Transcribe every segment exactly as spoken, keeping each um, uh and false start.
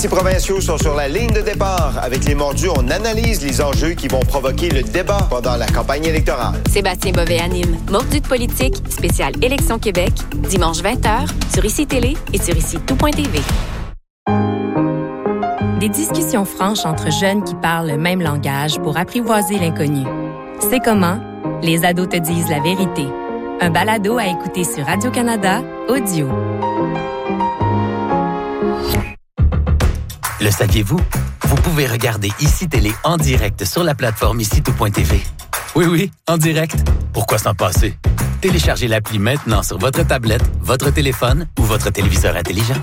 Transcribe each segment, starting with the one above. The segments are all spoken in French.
Les provinciaux sont sur la ligne de départ. Avec les mordus, on analyse les enjeux qui vont provoquer le débat pendant la campagne électorale. Sébastien Bovet anime Mordus de politique, spécial Élection Québec, dimanche vingt heures, sur I C Télé et sur ici tout point t v. Des discussions franches entre jeunes qui parlent le même langage pour apprivoiser l'inconnu. C'est comment? Les ados te disent la vérité. Un balado à écouter sur Radio-Canada, audio. Le saviez-vous? Vous pouvez regarder Ici Télé en direct sur la plateforme ici tout point t v. Oui, oui, en direct. Pourquoi s'en passer? Téléchargez l'appli maintenant sur votre tablette, votre téléphone ou votre téléviseur intelligent.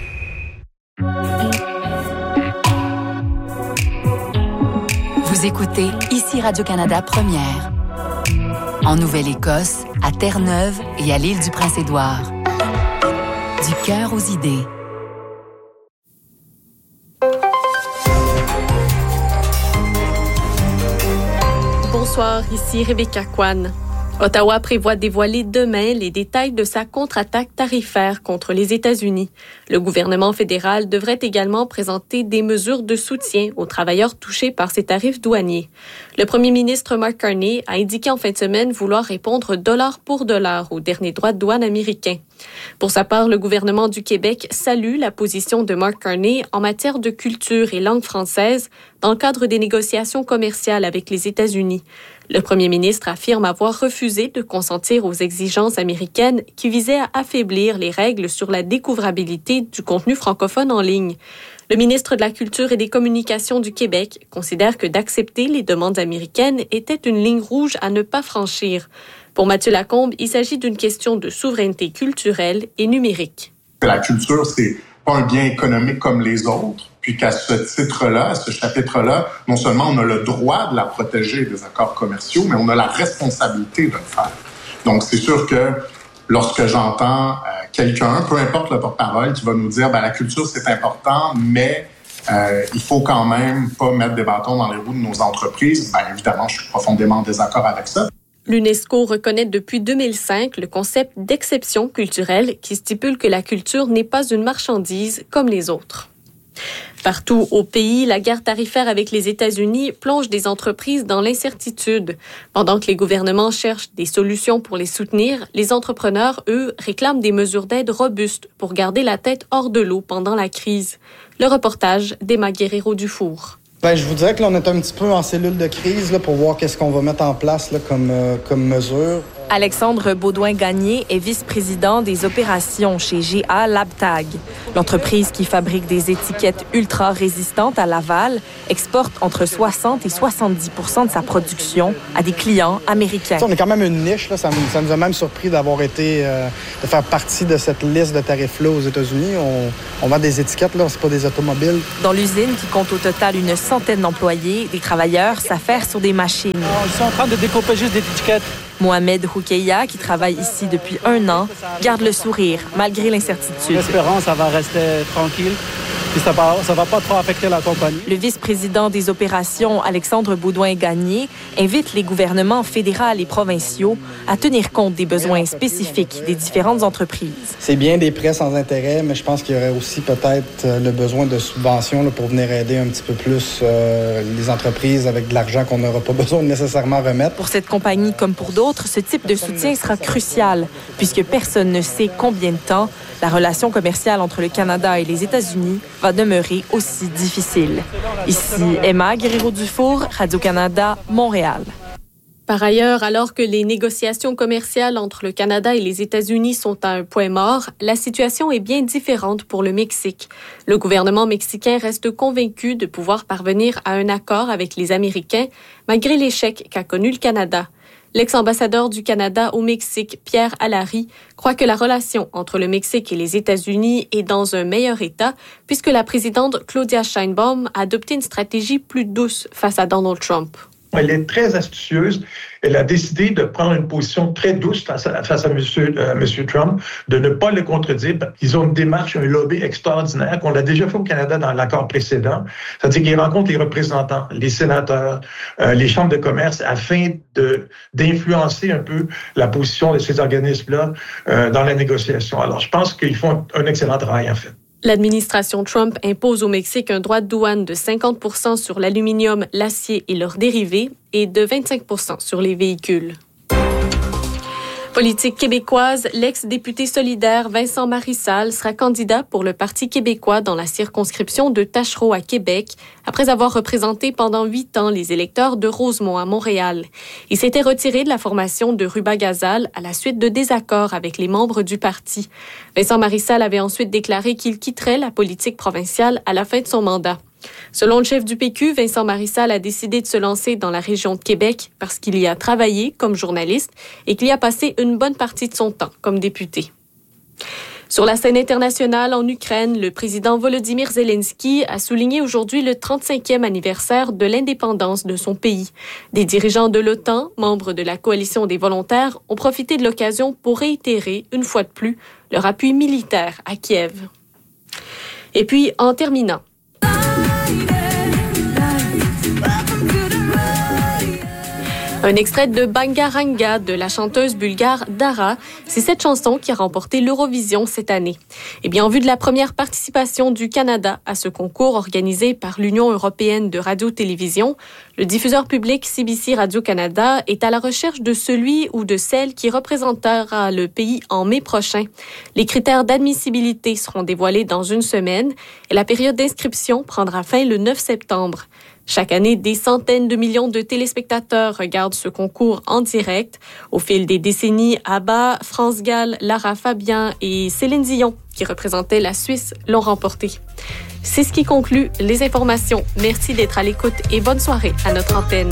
Vous écoutez Ici Radio-Canada Première. En Nouvelle-Écosse, à Terre-Neuve et à l'île du Prince-Édouard. Du cœur aux idées. Bonsoir, ici Rebecca Kwan. Ottawa prévoit dévoiler demain les détails de sa contre-attaque tarifaire contre les États-Unis. Le gouvernement fédéral devrait également présenter des mesures de soutien aux travailleurs touchés par ces tarifs douaniers. Le premier ministre Mark Carney a indiqué en fin de semaine vouloir répondre dollar pour dollar aux derniers droits de douane américains. Pour sa part, le gouvernement du Québec salue la position de Mark Carney en matière de culture et langue française dans le cadre des négociations commerciales avec les États-Unis. Le premier ministre affirme avoir refusé de consentir aux exigences américaines qui visaient à affaiblir les règles sur la découvrabilité du contenu francophone en ligne. Le ministre de la Culture et des Communications du Québec considère que d'accepter les demandes américaines était une ligne rouge à ne pas franchir. Pour Mathieu Lacombe, il s'agit d'une question de souveraineté culturelle et numérique. La culture, c'est pas un bien économique comme les autres, puis qu'à ce titre-là, à ce chapitre-là, non seulement on a le droit de la protéger des accords commerciaux, mais on a la responsabilité de le faire. Donc, c'est sûr que lorsque j'entends euh, quelqu'un, peu importe le porte-parole, qui va nous dire ben, la culture, c'est important, mais euh, il faut quand même pas mettre des bâtons dans les roues de nos entreprises, ben, évidemment, je suis profondément en désaccord avec ça. L'UNESCO reconnaît depuis deux mille cinq le concept d'exception culturelle qui stipule que la culture n'est pas une marchandise comme les autres. Partout au pays, la guerre tarifaire avec les États-Unis plonge des entreprises dans l'incertitude. Pendant que les gouvernements cherchent des solutions pour les soutenir, les entrepreneurs, eux, réclament des mesures d'aide robustes pour garder la tête hors de l'eau pendant la crise. Le reportage d'Emma Guerrero-Dufour. Ben, je vous dirais que là, on est un petit peu en cellule de crise là, pour voir qu'est-ce qu'on va mettre en place là, comme, euh, comme mesure. Alexandre Baudouin-Gagné est vice-président des opérations chez G A Labtag. L'entreprise qui fabrique des étiquettes ultra résistantes à l'aval exporte entre soixante et soixante-dix pour cent de sa production à des clients américains. Ça, on est quand même une niche. Là. Ça, ça nous a même surpris d'avoir été, euh, de faire partie de cette liste de tarifs-là aux États-Unis. On, on vend des étiquettes, là, c'est pas des automobiles. Dans l'usine, qui compte au total une centaine d'employés, des travailleurs s'affairent sur des machines. Ils sont en train de découper juste des étiquettes. Mohamed Houkeya, qui travaille ici depuis un an, garde le sourire malgré l'incertitude. L'espérance, ça va rester tranquille. Puis ça va, ça va pas trop affecter la compagnie. Le vice-président des opérations, Alexandre Baudouin-Gagné, invite les gouvernements fédéral et provinciaux à tenir compte des besoins spécifiques des différentes entreprises. C'est bien des prêts sans intérêt, mais je pense qu'il y aurait aussi peut-être le besoin de subventions là, pour venir aider un petit peu plus euh, les entreprises avec de l'argent qu'on n'aura pas besoin de nécessairement remettre. Pour cette compagnie comme pour d'autres, ce type de soutien sera crucial, puisque personne ne sait combien de temps la relation commerciale entre le Canada et les États-Unis va demeurer aussi difficile. Ici Emma Guerrero-Dufour, Radio-Canada, Montréal. Par ailleurs, alors que les négociations commerciales entre le Canada et les États-Unis sont à un point mort, la situation est bien différente pour le Mexique. Le gouvernement mexicain reste convaincu de pouvoir parvenir à un accord avec les Américains, malgré l'échec qu'a connu le Canada. L'ex-ambassadeur du Canada au Mexique, Pierre Allary, croit que la relation entre le Mexique et les États-Unis est dans un meilleur état puisque la présidente Claudia Sheinbaum a adopté une stratégie plus douce face à Donald Trump. Elle est très astucieuse. Elle a décidé de prendre une position très douce face à, face à M. Euh, M. Trump, de ne pas le contredire. Ils ont une démarche, un lobby extraordinaire qu'on a déjà fait au Canada dans l'accord précédent. C'est-à-dire qu'ils rencontrent les représentants, les sénateurs, euh, les chambres de commerce afin de, d'influencer un peu la position de ces organismes-là euh, dans la négociation. Alors, je pense qu'ils font un excellent travail, en fait. L'administration Trump impose au Mexique un droit de douane de cinquante pour cent sur l'aluminium, l'acier et leurs dérivés et de vingt-cinq pour cent sur les véhicules. Politique québécoise, l'ex-député solidaire Vincent Marissal sera candidat pour le Parti québécois dans la circonscription de Tachereau à Québec, après avoir représenté pendant huit ans les électeurs de Rosemont à Montréal. Il s'était retiré de la formation de Rubagazal à la suite de désaccords avec les membres du parti. Vincent Marissal avait ensuite déclaré qu'il quitterait la politique provinciale à la fin de son mandat. Selon le chef du P Q, Vincent Marissal a décidé de se lancer dans la région de Québec parce qu'il y a travaillé comme journaliste et qu'il y a passé une bonne partie de son temps comme député. Sur la scène internationale, en Ukraine, le président Volodymyr Zelensky a souligné aujourd'hui le trente-cinquième anniversaire de l'indépendance de son pays. Des dirigeants de l'OTAN, membres de la coalition des volontaires, ont profité de l'occasion pour réitérer, une fois de plus, leur appui militaire à Kiev. Et puis, en terminant, un extrait de Bangaranga de la chanteuse bulgare Dara. C'est cette chanson qui a remporté l'Eurovision cette année. Eh bien, en vue de la première participation du Canada à ce concours organisé par l'Union européenne de radio-télévision, le diffuseur public C B C Radio-Canada est à la recherche de celui ou de celle qui représentera le pays en mai prochain. Les critères d'admissibilité seront dévoilés dans une semaine et la période d'inscription prendra fin le neuf septembre. Chaque année, des centaines de millions de téléspectateurs regardent ce concours en direct. Au fil des décennies, ABBA, France Gall, Lara Fabian et Céline Dion, qui représentaient la Suisse, l'ont remporté. C'est ce qui conclut les informations. Merci d'être à l'écoute et bonne soirée à notre antenne.